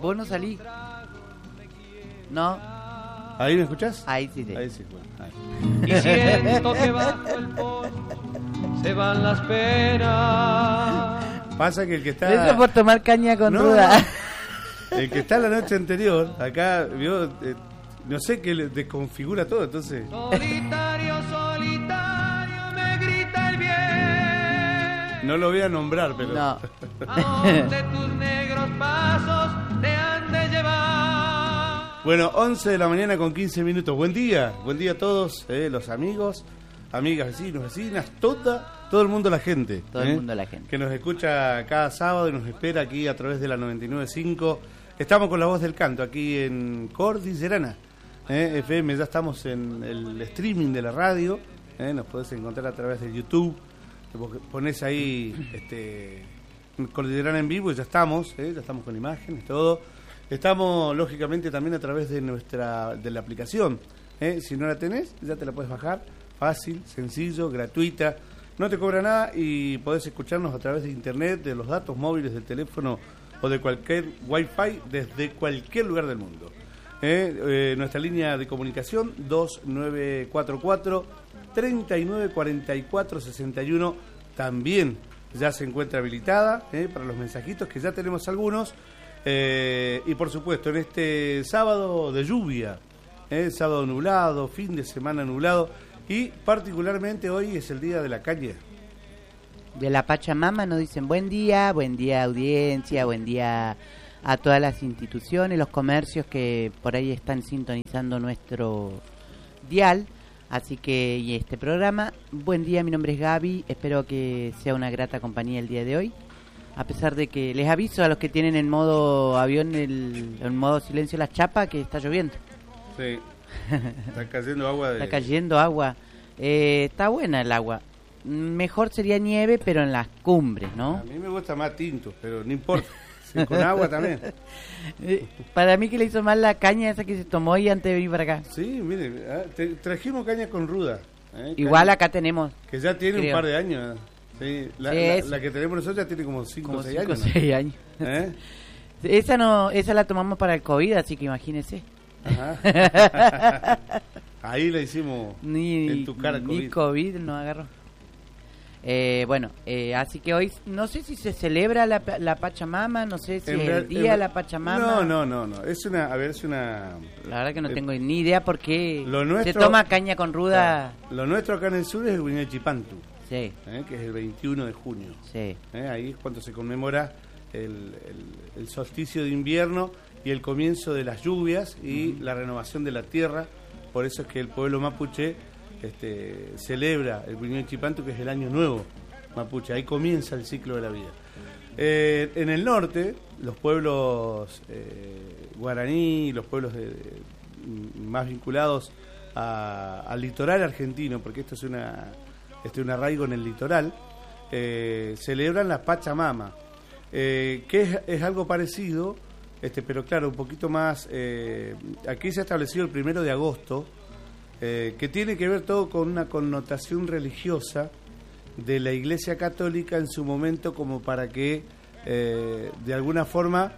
Vos no salís. No. ¿Ahí me escuchás? Ahí sí. Ahí sí, bueno. Ahí. Y siento que bajo el pozo se van las penas. Pasa que el que está... Eso por tomar caña con No, ruda. no. El que está la noche anterior, acá, vio, no sé, que le desconfigura todo, entonces... Solitario, solitario, me grita el bien. No lo voy a nombrar, pero... No. ¿A dónde tus negros pasos te han de llevar? Bueno, 11 de la mañana con 15 minutos. Buen día a todos, los amigos, amigas, vecinos, vecinas, todo el mundo, la gente. Todo el mundo, la gente. Que nos escucha cada sábado y nos espera aquí a través de la 99.5. Estamos con La Voz del Canto, aquí en Cordillerana, FM. Ya estamos en el streaming de la radio. Nos podés encontrar a través de YouTube. Ponés ahí Cordillerana en vivo y ya estamos con imágenes, todo. Estamos, lógicamente, también a través de de la aplicación. Si no la tenés, ya te la puedes bajar. Fácil, sencillo, gratuita. No te cobra nada y podés escucharnos a través de internet, de los datos móviles del teléfono o de cualquier wifi desde cualquier lugar del mundo. Nuestra línea de comunicación 2944-3944-61 también ya se encuentra habilitada para los mensajitos, que ya tenemos algunos. Y por supuesto, en este sábado de lluvia, sábado nublado, fin de semana nublado, y particularmente hoy es el día de la calle. De la Pachamama nos dicen buen día audiencia, buen día a todas las instituciones, los comercios que por ahí están sintonizando nuestro dial, así que y este programa. Buen día, mi nombre es Gaby, espero que sea una grata compañía el día de hoy, a pesar de que les aviso a los que tienen en modo avión, en modo silencio las chapas, que está lloviendo. Sí, está cayendo agua. Está cayendo agua, está buena el agua. Mejor sería nieve, pero en las cumbres, ¿no? A mí me gusta más tinto, pero no importa. Sí, con agua también. Para mí que le hizo mal la caña esa que se tomó y antes de venir para acá. Sí, mire, trajimos caña con ruda. Igual caña, acá tenemos. que ya tiene creo. un par de años. Sí, la que tenemos nosotros ya tiene como 5 o 6 años. 6 años. Esa la tomamos para el COVID, así que imagínese. Ajá. Ahí la hicimos en tu cara COVID. Ni COVID nos agarró. Así que hoy no sé si se celebra la Pachamama, no sé si es el día de la Pachamama. No, es una, la verdad que no tengo ni idea por qué nuestro, se toma caña con ruda. Lo nuestro acá en el sur es el Huiñachipantu, sí. Que es el 21 de junio. Sí. Ahí es cuando se conmemora el solsticio de invierno y el comienzo de las lluvias y la renovación de la tierra. Por eso es que el pueblo mapuche celebra el Huiñachipantu, que es el año nuevo mapuche. Ahí comienza el ciclo de la vida. En el norte, los pueblos guaraní, los pueblos más vinculados al litoral argentino, porque esto es un arraigo en el litoral, celebran la Pachamama, que es algo parecido, pero claro, un poquito más. Aquí se ha establecido el 1 de agosto, que tiene que ver todo con una connotación religiosa de la Iglesia Católica en su momento, como para que de alguna forma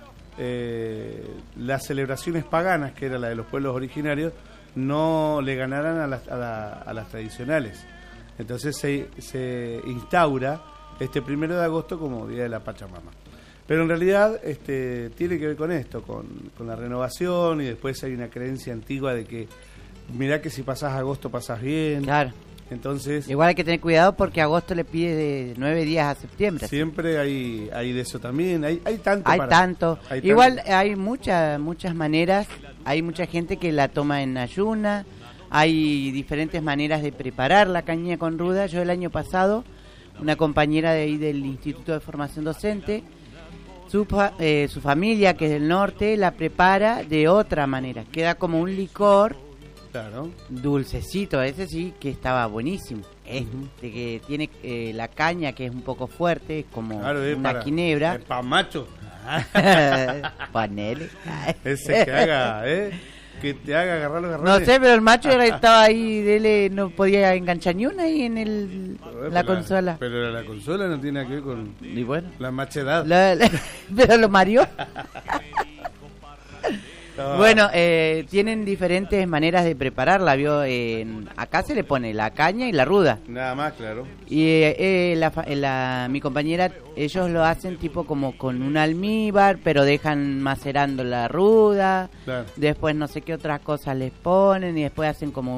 las celebraciones paganas, que era la de los pueblos originarios, no le ganaran a las tradicionales. Entonces se instaura este 1 de agosto como Día de la Pachamama. Pero en realidad tiene que ver con esto, con la renovación, y después hay una creencia antigua de que mirá que si pasás agosto pasás bien. Claro. Entonces, igual hay que tener cuidado porque agosto le pide de 9 días a septiembre. Siempre hay de eso también. Hay tanto. Igual hay muchas maneras. Hay mucha gente que la toma en ayuna. Hay diferentes maneras de preparar la caña con ruda. Yo el año pasado, una compañera de ahí del Instituto de Formación Docente, su familia, que es del norte, la prepara de otra manera. Queda como un licor. Claro. Dulcecito, ese sí que estaba buenísimo. Que tiene la caña, que es un poco fuerte, es como una ginebra. Pa' macho. Ponele. Ese que haga, que te haga agarrar los garrones. No sé, pero el macho estaba ahí, no podía enganchar ni una ahí en la consola. Pero la consola no tiene nada que ver con y bueno, la machedad. Pero lo mareó. Bueno, tienen diferentes maneras de prepararla, ¿vio? Acá se le pone la caña y la ruda. Nada más, claro. Y mi compañera, ellos lo hacen tipo como con un almíbar, pero dejan macerando la ruda. Claro. Después no sé qué otras cosas les ponen y después hacen como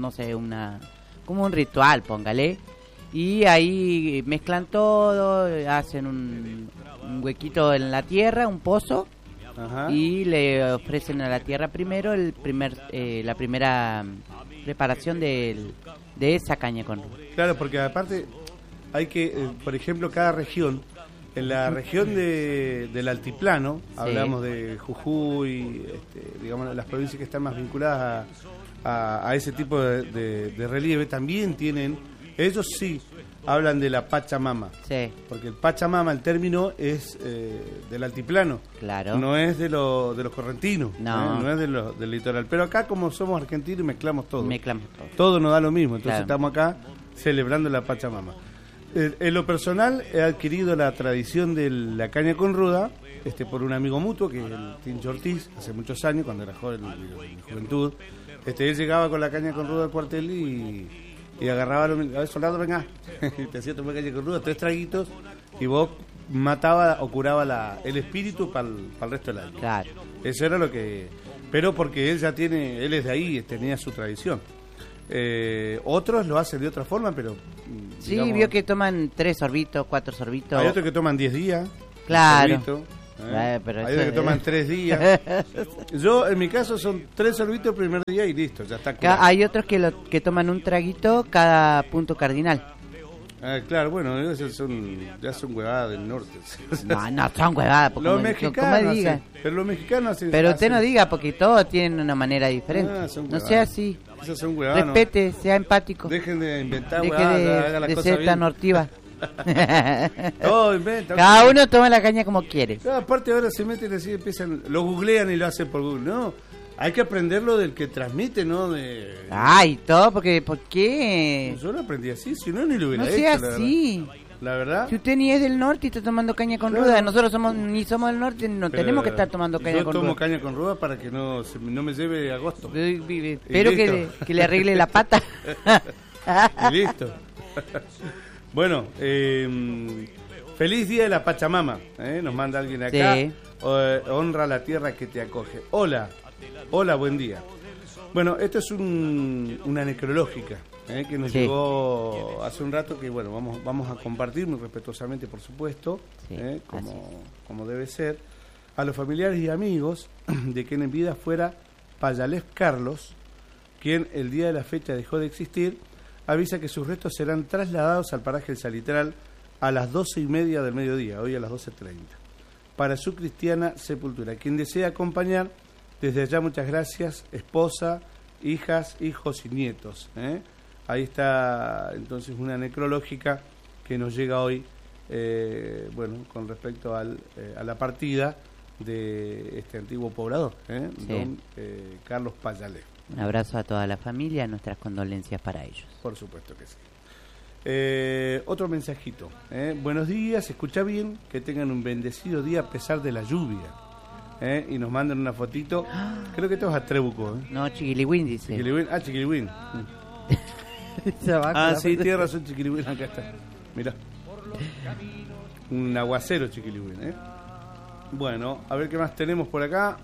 como un ritual, póngale. Y ahí mezclan todo, hacen un huequito en la tierra, un pozo. Ajá. Y le ofrecen a la tierra primero la primera preparación de esa caña con ruda. Claro, porque aparte hay que, por ejemplo, cada región, en la región del altiplano, sí, hablamos de Jujuy, digamos las provincias que están más vinculadas a ese tipo de relieve, también tienen, ellos sí hablan de la Pachamama. Sí. Porque el Pachamama, el término es del altiplano. Claro. No es de los correntinos. No. No es del litoral. Pero acá, como somos argentinos, mezclamos todo. Mezclamos todo. Todo nos da lo mismo. Entonces claro, estamos acá celebrando la Pachamama. En lo personal, he adquirido la tradición de la caña con ruda por un amigo mutuo, que es el Tincho Ortiz, hace muchos años, cuando era joven, en juventud. Él llegaba con la caña con ruda al cuartel y agarraba a ver, soldado, venga, y te hacía tomar caña con ruda, 3 traguitos, y vos mataba o curaba el espíritu para el resto del año. Claro. Eso era lo que... Pero porque él es de ahí, tenía su tradición. Otros lo hacen de otra forma, pero... Sí, digamos, vio que toman 3 sorbitos, 4 sorbitos. hay otros que toman 10 días. Claro. Pero hay otros que toman 3 días. Yo, en mi caso, son 3 sorbitos el primer día y listo, ya está curado. Hay otros que toman un traguito cada punto cardinal. Claro, bueno, esos ya son huevadas del norte. No son huevadas. Los mexicanos diga. Pero los mexicanos hacen... Pero usted no diga, porque todos tienen una manera diferente. No sea así. Esas son huevadas. Respete, sea empático. Dejen de inventar Deje huevadas, haga las de cosas ser bien. tan hortiva. Todo inventa. Cada uno toma la caña como quiere. Aparte ahora se meten así, empiezan, lo googlean y lo hacen por Google. No, hay que aprenderlo del que transmite, ¿no? Ay, todo, porque ¿por qué? Yo lo aprendí así, si no, ni lo hubiera no hecho. sea así. La verdad. Si usted ni es del norte y está tomando caña con ruda, nosotros ni somos del norte, no tenemos que estar tomando caña con ruda. Yo tomo caña con ruda para que no me lleve agosto. Espero que le arregle la pata. Y listo. Bueno, feliz día de la Pachamama, nos manda alguien acá. Sí. Honra la tierra que te acoge. Hola, buen día. Bueno, esto es una necrológica que nos llegó hace un rato, que bueno, vamos a compartir muy respetuosamente, por supuesto, como debe ser, a los familiares y amigos de quien en vida fuera Payalés Carlos, quien el día de la fecha dejó de existir. Avisa que sus restos serán trasladados al paraje El Salitral a las 12:30 del mediodía, hoy a las 12:30, para su cristiana sepultura. Quien desea acompañar, desde allá muchas gracias, esposa, hijas, hijos y nietos. Ahí está entonces una necrológica que nos llega hoy, con respecto a la partida de este antiguo poblador, don Carlos Payalés. Un abrazo a toda la familia, nuestras condolencias para ellos. Por supuesto que sí. Otro mensajito. Buenos días, escucha bien, que tengan un bendecido día a pesar de la lluvia. Y nos mandan una fotito. Creo que esto es a Trébùco. No, Chiquilihuín dice. Chiquilihuín. Sí, tiene razón, Chiquilihuín, acá está. Mirá. Un aguacero, Chiquilihuín. Bueno, a ver qué más tenemos por acá.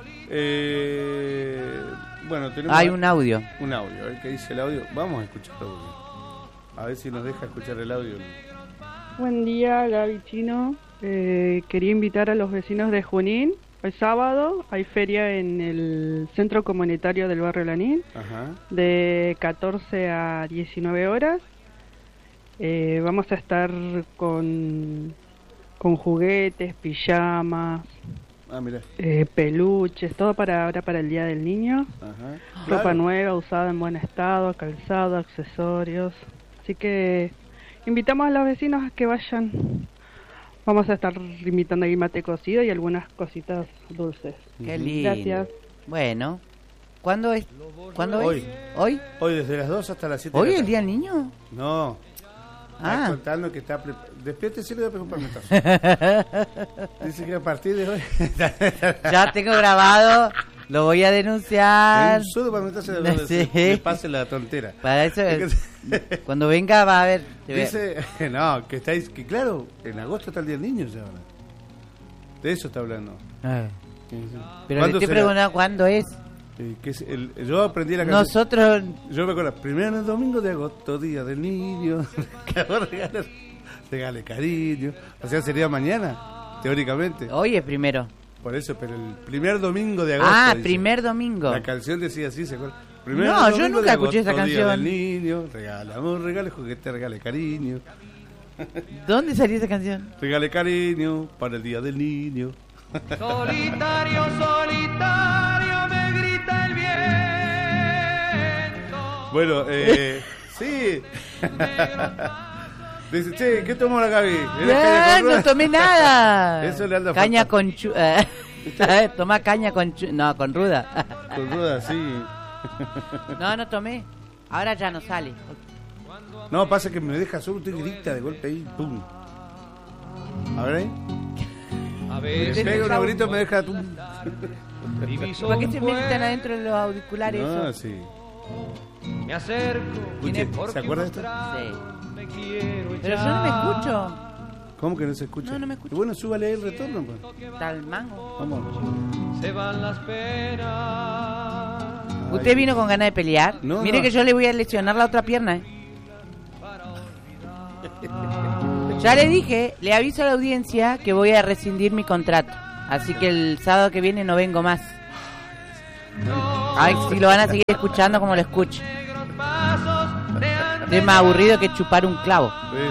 Tenemos hay un audio. Un audio, a ver qué dice el audio. Vamos a escucharlo. A ver si nos deja escuchar el audio. Buen día, Gaby Chino. Quería invitar a los vecinos de Junín. Hoy sábado hay feria en el centro comunitario del barrio Lanín. Ajá. De 14 a 19 horas. Vamos a estar con juguetes, pijamas, peluches, todo para el Día del Niño. Ajá. Ropa nueva, usada en buen estado, calzado, accesorios. Así que invitamos a los vecinos a que vayan. Vamos a estar invitando ahí mate cocido y algunas cositas dulces. Qué lindo. Gracias. Bueno, ¿cuándo es? Hoy. ¿Hoy? Hoy desde las 2 hasta las 7. ¿Hoy el Día del Niño? No. Está contando que está... Despiértese y le voy a preguntar un Dice que a partir de hoy... Ya tengo grabado Lo voy a denunciar. Solo para meterse Sí. le pase la tontera. Para eso, cuando venga va a ver. Dice, no, que estáis, que claro, en agosto está el Día del Niño ya ahora. De eso está hablando. Pero le estoy preguntando cuándo es. Yo aprendí la canción. Nosotros. Yo me acuerdo, primero el domingo de agosto, Día del Niño. Que vos regale cariño. O sea, sería mañana, teóricamente. Hoy es primero. Por eso, pero el primer domingo de agosto. Ah, primer domingo. La canción decía así, ¿se acuerdan? No, yo nunca escuché esa canción. Día del Niño, regala amor, regale juguete, regale cariño. ¿Dónde salió esa canción? Regale cariño para el Día del Niño. Solitario, solitario, me grita el viento. Bueno, sí. Dice, che, ¿qué tomó la Gaby? No tomé nada. Eso le anda caña faltando. con toma caña con no, con ruda. Con ruda, sí. No tomé. Ahora ya no sale. No, pasa que me deja solo, usted grita de golpe ahí, pum. A ver ahí. A Me veces pega un grito, me deja tum. diviso ¿Por qué un se me gritan puente, adentro de los auriculares? No, eso? sí. me acerco. Escuche, porque ¿se acuerda de esto? Sí. me quiero Pero yo no me escucho. ¿Cómo que no se escucha? No me escucho. Y bueno, súbale ahí el retorno, pues. Tal mango. Vamos. se van las penas. ¿Usted vino con ganas de pelear? No, Mire no. que yo le voy a lesionar la otra pierna. Ya le dije, le aviso a la audiencia que voy a rescindir mi contrato. Así que el sábado que viene no vengo más. Ay, si lo van a seguir escuchando como lo escucho. Es más aburrido que chupar un clavo.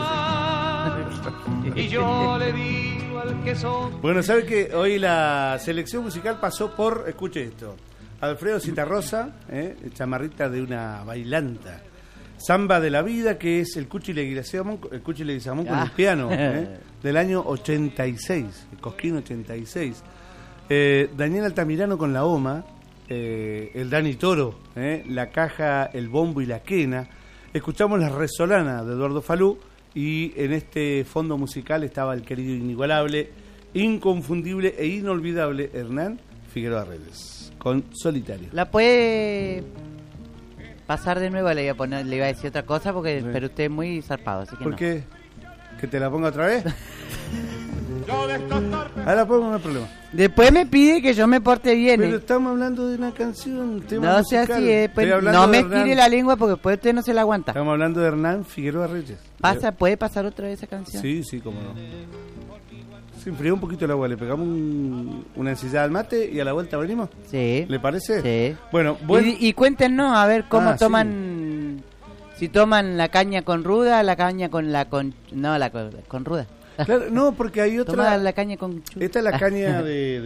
Y yo le digo al que son. Bueno, ¿sabe que hoy la selección musical pasó por, escuche esto, Alfredo Citarrosa, chamarrita de una bailanta, Samba de la Vida, que es el Cuchi Leguizamón con el piano, del año 86, el Cosquín 86, Daniel Altamirano con la OMA, el Dani Toro, la caja, el bombo y la quena. Escuchamos La Resolana de Eduardo Falú y en este fondo musical estaba el querido, inigualable, inconfundible e inolvidable Hernán Figueroa Redes con Solitario. La puede pasar de nuevo, le iba a decir otra cosa, porque pero usted es muy zarpado, así que ¿Por no. qué? ¿Que te la ponga otra vez? Ahora pongo, no hay problema. Después me pide que yo me porte bien. Pero estamos hablando de una canción, tema No sea musical. así, pues, Estoy hablando no de me Hernán. estire la lengua porque después usted no se la aguanta. Estamos hablando de Hernán Figueroa Reyes. ¿Puede pasar otra vez esa canción? Sí, cómo no. Se enfrió un poquito el agua, le pegamos una ensillada al mate y a la vuelta venimos. Sí. ¿Le parece? Sí. Bueno, Y cuéntenos a ver cómo Ah, toman, si toman la caña con ruda, la caña con con ruda. Claro, no, porque hay otra. Toma la caña con Esta es la caña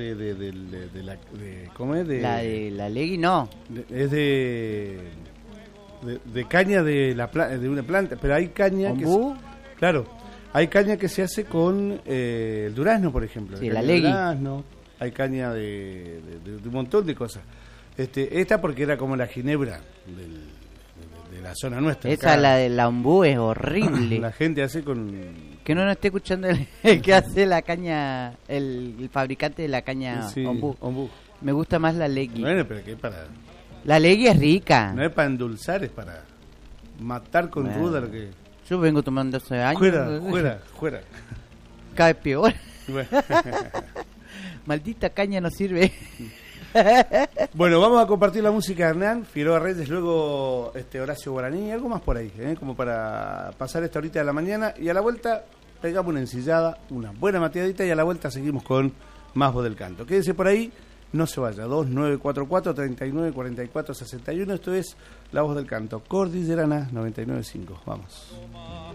¿cómo es? la legui, no. Es de caña de una planta, pero hay caña ¿Ombú? claro, hay caña que se hace con el durazno, por ejemplo. Sí, caña la de legui. durazno, hay caña de un montón de cosas. Esta porque era como la ginebra de la zona nuestra. Esa, acá. la de la ombú, es horrible. La gente hace con... Que no nos esté escuchando el que hace la caña, el fabricante de la caña Sí, ombú. ombú. Me gusta más la legui. Bueno, pero que para... La legui es rica. No es para endulzar, es para matar con Bueno. ruda lo que... Yo vengo tomando hace años. Fuera. Cada vez peor. Bueno. Maldita caña no sirve. Bueno, vamos a compartir la música de Hernán Figueroa Reyes, luego Horacio Guaraní, algo más por ahí, como para pasar esta horita de la mañana, y a la vuelta pegamos una ensillada, una buena mateadita, y a la vuelta seguimos con más Voz del Canto. Quédese por ahí, no se vaya. 2944-3944-61. Esto es La Voz del Canto, Cordillerana 99.5. Vamos.